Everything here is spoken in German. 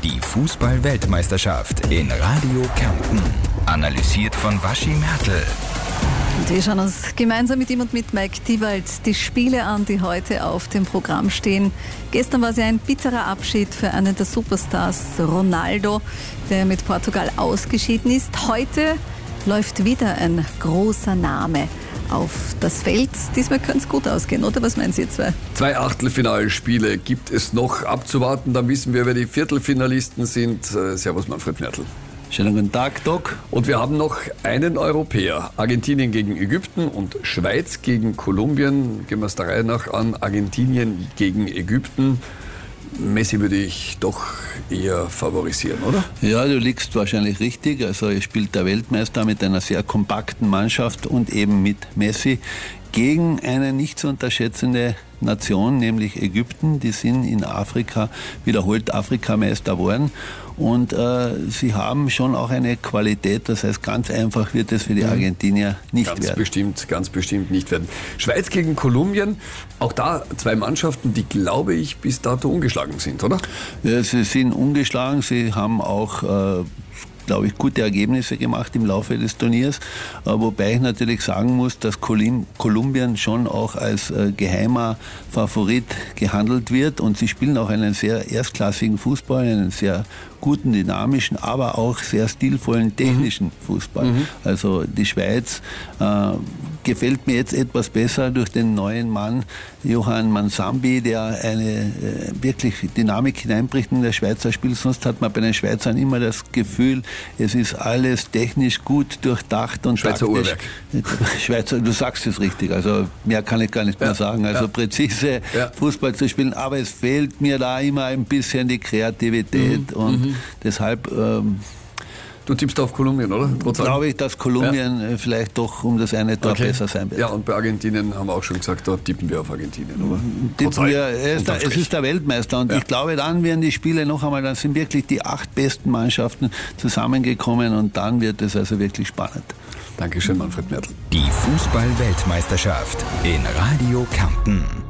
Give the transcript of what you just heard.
Die Fußball-Weltmeisterschaft in Radio Kärnten. Analysiert von Waschi Mertl. Und wir schauen uns gemeinsam mit ihm und mit Mike Diewald die Spiele an, die heute auf dem Programm stehen. Gestern war es ja ein bitterer Abschied für einen der Superstars, Ronaldo, der mit Portugal ausgeschieden ist. Heute läuft wieder ein großer Name auf das Feld. Diesmal könnte es gut ausgehen, oder? Was meinen Sie zwei? 2 Achtelfinalspiele gibt es noch abzuwarten. Dann wissen wir, wer die Viertelfinalisten sind. Servus Manfred Mertl. Schönen guten Tag, Doc. Und wir haben noch einen Europäer. Argentinien gegen Ägypten und Schweiz gegen Kolumbien. Gehen wir es der Reihe nach an. Argentinien gegen Ägypten. Messi würde ich doch eher favorisieren, oder? Ja, du liegst wahrscheinlich richtig. Also er spielt der Weltmeister mit einer sehr kompakten Mannschaft und eben mit Messi gegen eine nicht zu unterschätzende Nation, nämlich Ägypten. Die sind in Afrika wiederholt Afrikameister geworden. Und sie haben schon auch eine Qualität, das heißt, ganz einfach wird es für die Argentinier nicht werden. Ganz bestimmt nicht werden. Schweiz gegen Kolumbien, auch da 2 Mannschaften, die, glaube ich, bis dato ungeschlagen sind, oder? Ja, sie sind ungeschlagen, sie haben auch glaube ich, gute Ergebnisse gemacht im Laufe des Turniers, wobei ich natürlich sagen muss, dass Kolumbien schon auch als geheimer Favorit gehandelt wird und sie spielen auch einen sehr erstklassigen Fußball, einen sehr guten, dynamischen, aber auch sehr stilvollen technischen Fußball. Also die Schweiz gefällt mir jetzt etwas besser durch den neuen Mann Johan Mansambi, der eine wirklich Dynamik hineinbringt in das Schweizer Spiel. Sonst hat man bei den Schweizern immer das Gefühl, es ist alles technisch gut durchdacht und Schweizer Uhrwerk. Schweizer, du sagst es richtig, also mehr kann ich gar nicht mehr sagen. Also präzise Fußball zu spielen, aber es fehlt mir da immer ein bisschen die Kreativität und deshalb Du tippst auf Kolumbien, oder? Glaube ich, dass Kolumbien vielleicht doch um das eine Tor besser sein wird. Ja, und bei Argentinien haben wir auch schon gesagt, dort tippen wir auf Argentinien, oder? Es ist der Weltmeister und ich glaube, dann werden die Spiele noch einmal, dann sind wirklich die 8 besten Mannschaften zusammengekommen und dann wird es also wirklich spannend. Dankeschön, Manfred Mertl. Die Fußball-Weltmeisterschaft in Radio Kärnten.